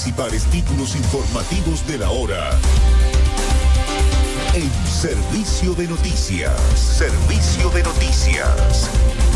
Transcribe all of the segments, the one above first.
principales títulos informativos de la hora en Servicio de Noticias. Servicio de Noticias.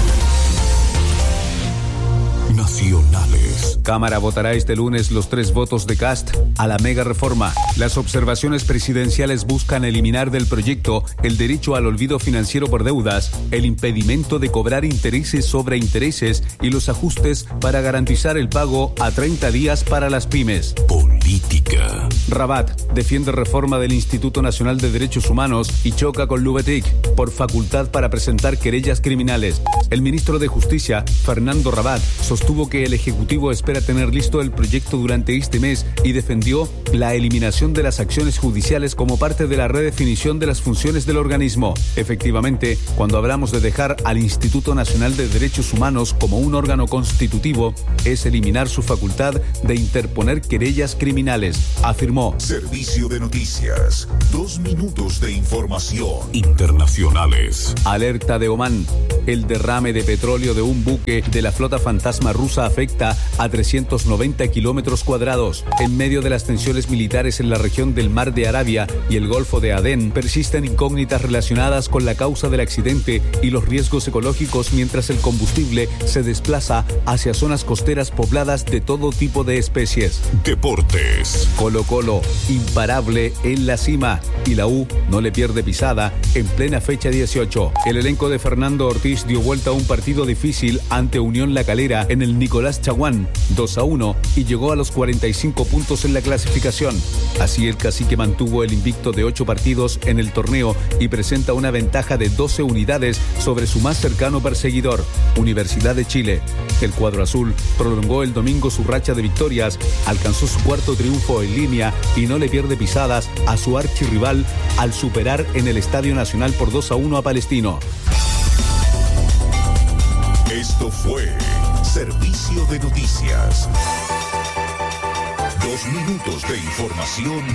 Nacionales. Cámara votará este lunes los 3 votos de Kast a la mega reforma. Las observaciones presidenciales buscan eliminar del proyecto el derecho al olvido financiero por deudas, el impedimento de cobrar intereses sobre intereses y los ajustes para garantizar el pago a 30 días para las pymes. Política. Rabat defiende reforma del Instituto Nacional de Derechos Humanos y choca con Lubetic por facultad para presentar querellas criminales. El ministro de Justicia, Fernando Rabat, sostuvo que el Ejecutivo espera tener listo el proyecto durante este mes y defendió la eliminación de las acciones judiciales como parte de la redefinición de las funciones del organismo. Efectivamente, cuando hablamos de dejar al Instituto Nacional de Derechos Humanos como un órgano constitutivo, es eliminar su facultad de interponer querellas criminales, afirmó. Servicio de Noticias. 2 minutos de información. Internacionales. Alerta de Omán. El derrame de petróleo de un buque de la flota fantasma rusa afecta a 390 kilómetros cuadrados. En medio de las tensiones militares en la región del Mar de Arabia y el Golfo de Adén, persisten incógnitas relacionadas con la causa del accidente y los riesgos ecológicos mientras el combustible se desplaza hacia zonas costeras pobladas de todo tipo de especies. Deportes. Colo-Colo, imparable en la cima, y la U no le pierde pisada en plena fecha 18. El elenco de Fernando Ortiz dio vuelta a un partido difícil ante Unión La Calera en el Nicolás Chaguán, 2-1, y llegó a los 45 puntos en la clasificación. Así el cacique mantuvo el invicto de 8 partidos en el torneo y presenta una ventaja de 12 unidades sobre su más cercano perseguidor, Universidad de Chile. El cuadro azul prolongó el domingo su racha de victorias, alcanzó su 4º triunfo en línea y no le pierde pisadas a su archirrival al superar en el Estadio Nacional por 2-1 a Palestino. Esto fue Servicio de Noticias. 2 minutos de información